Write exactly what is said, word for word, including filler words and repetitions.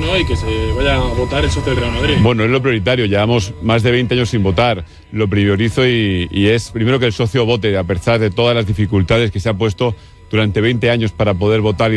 ¿no? Y que se vaya a votar el socio del Real Madrid. Bueno, es lo prioritario. Llevamos más de veinte años sin votar. Lo priorizo y, y es primero que el socio vote, a pesar de todas las dificultades que se ha puesto durante veinte años para poder votar.